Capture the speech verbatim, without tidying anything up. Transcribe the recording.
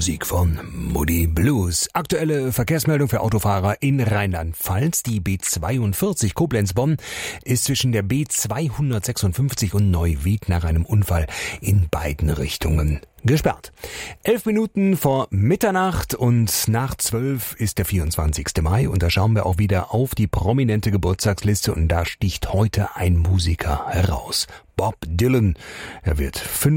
Musik von Moody Blues. Aktuelle Verkehrsmeldung für Autofahrer in Rheinland-Pfalz. Die B zweiundvierzig Koblenz-Bonn ist zwischen der B zweihundertsechsundfünfzig und Neuwied nach einem Unfall in beiden Richtungen gesperrt. Elf Minuten vor Mitternacht und nach zwölf ist der vierundzwanzigste Mai und da schauen wir auch wieder auf die prominente Geburtstagsliste und da sticht heute ein Musiker heraus. Bob Dylan. Er wird fünf